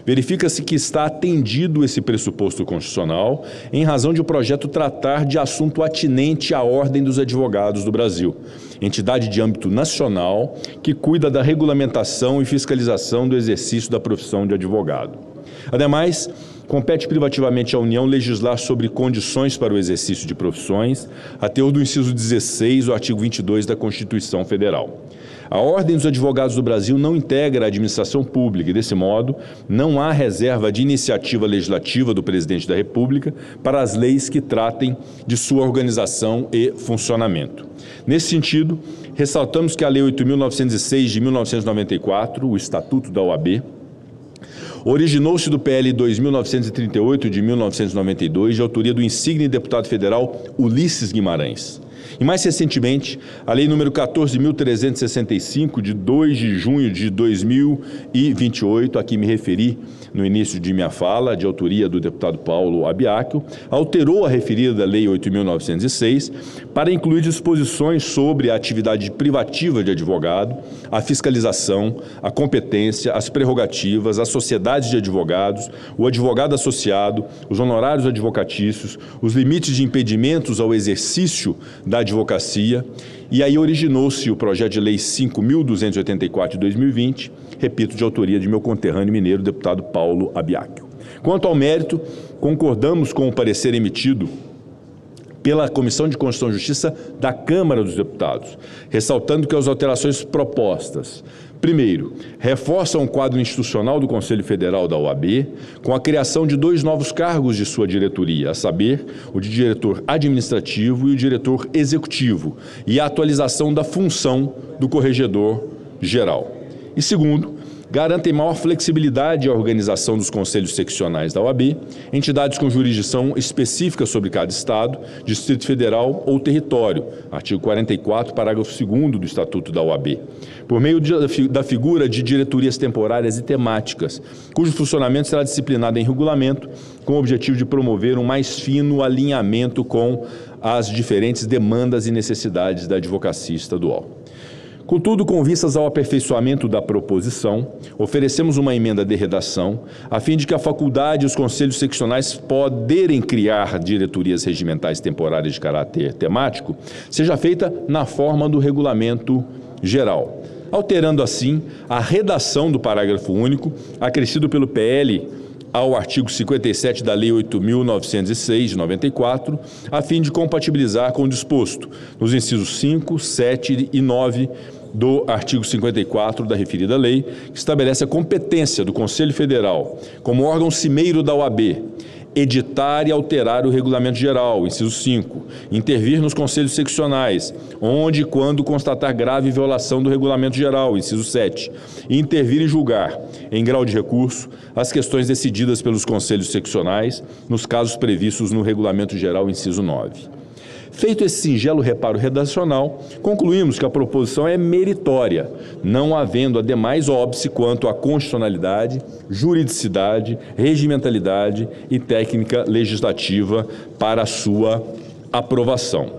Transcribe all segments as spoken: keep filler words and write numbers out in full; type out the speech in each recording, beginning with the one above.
verifica-se que está atendido esse pressuposto constitucional em razão de o projeto tratar de assunto atinente à Ordem dos Advogados do Brasil, entidade de âmbito nacional que cuida da regulamentação e fiscalização do exercício da profissão de advogado. Ademais, compete privativamente à União legislar sobre condições para o exercício de profissões, a teor do inciso dezesseis do artigo vinte e dois da Constituição Federal. A Ordem dos Advogados do Brasil não integra a administração pública e, desse modo, não há reserva de iniciativa legislativa do Presidente da República para as leis que tratem de sua organização e funcionamento. Nesse sentido, ressaltamos que a Lei oito mil novecentos e seis de mil novecentos e noventa e quatro, o Estatuto da O A B, originou-se do P L dois mil novecentos e trinta e oito de mil novecentos e noventa e dois, de autoria do insigne deputado federal Ulisses Guimarães. E, mais recentemente, a Lei número quatorze mil trezentos e sessenta e cinco, de dois de junho de dois mil e vinte e oito, a que me referi no início de minha fala, de autoria do deputado Paulo Abiacchio, alterou a referida Lei oito mil novecentos e seis para incluir disposições sobre a atividade privativa de advogado, a fiscalização, a competência, as prerrogativas, as sociedades de advogados, o advogado associado, os honorários advocatícios, os limites de impedimentos ao exercício da advocacia, e aí originou-se o projeto de lei cinco mil duzentos e oitenta e quatro de dois mil e vinte, repito, de autoria de meu conterrâneo mineiro, deputado Paulo Abiacchio. Quanto ao mérito, concordamos com o parecer emitido pela Comissão de Constituição e Justiça da Câmara dos Deputados, ressaltando que as alterações propostas, primeiro, reforçam o quadro institucional do Conselho Federal da O A B, com a criação de dois novos cargos de sua diretoria, a saber, o de diretor administrativo e o diretor executivo, e a atualização da função do corregedor geral. E segundo, garantem maior flexibilidade à organização dos conselhos seccionais da O A B, entidades com jurisdição específica sobre cada Estado, Distrito Federal ou território, artigo quarenta e quatro, parágrafo segundo do Estatuto da O A B, por meio de, da figura de diretorias temporárias e temáticas, cujo funcionamento será disciplinado em regulamento, com o objetivo de promover um mais fino alinhamento com as diferentes demandas e necessidades da advocacia estadual. Contudo, com vistas ao aperfeiçoamento da proposição, oferecemos uma emenda de redação, a fim de que a faculdade e os conselhos seccionais poderem criar diretorias regimentais temporárias de caráter temático seja feita na forma do regulamento geral, alterando assim a redação do parágrafo único, acrescido pelo P L ao artigo cinquenta e sete da Lei oito mil novecentos e seis, de noventa e quatro, a fim de compatibilizar com o disposto nos incisos cinco, sete e nove do artigo cinquenta e quatro da referida lei, que estabelece a competência do Conselho Federal, como órgão cimeiro da O A B, editar e alterar o regulamento geral, inciso cinco, intervir nos conselhos seccionais, onde e quando constatar grave violação do regulamento geral, inciso sete, e intervir e julgar, em grau de recurso, as questões decididas pelos conselhos seccionais, nos casos previstos no regulamento geral, inciso nove. Feito esse singelo reparo redacional, concluímos que a proposição é meritória, não havendo ademais óbice quanto à constitucionalidade, juridicidade, regimentalidade e técnica legislativa para a sua aprovação.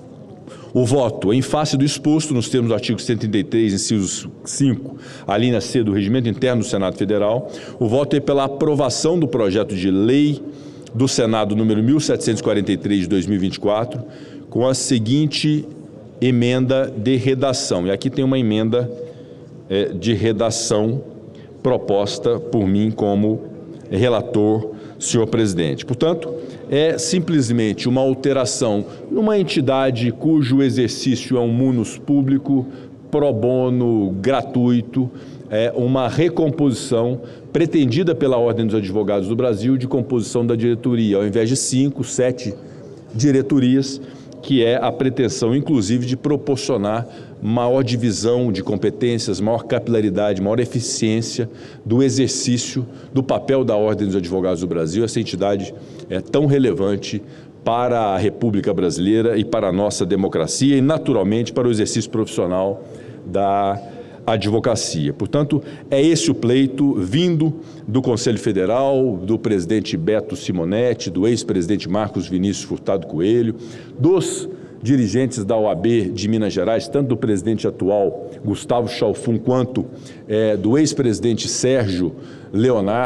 O voto, em face do exposto nos termos do artigo cento e trinta e três, inciso cinco, a linha C do Regimento Interno do Senado Federal, o voto é pela aprovação do projeto de lei do Senado número mil setecentos e quarenta e três de dois mil e vinte e quatro, com a seguinte emenda de redação. E aqui tem uma emenda é, de redação proposta por mim como relator, senhor presidente. Portanto, é simplesmente uma alteração numa entidade cujo exercício é um munus público, pro bono, gratuito, é uma recomposição pretendida pela Ordem dos Advogados do Brasil de composição da diretoria, ao invés de cinco, sete diretorias, que é a pretensão, inclusive, de proporcionar maior divisão de competências, maior capilaridade, maior eficiência do exercício do papel da Ordem dos Advogados do Brasil, essa entidade é tão relevante para a República Brasileira e para a nossa democracia e, naturalmente, para o exercício profissional da advocacia. Portanto, é esse o pleito vindo do Conselho Federal, do presidente Beto Simonetti, do ex-presidente Marcos Vinícius Furtado Coelho, dos dirigentes da O A B de Minas Gerais, tanto do presidente atual, Gustavo Chalfun, quanto é, do ex-presidente Sérgio Leonardo,